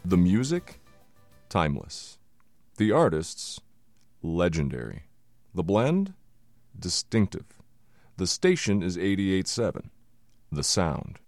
The music, timeless. The artists, legendary. The blend, distinctive. The station is 88.7. The sound,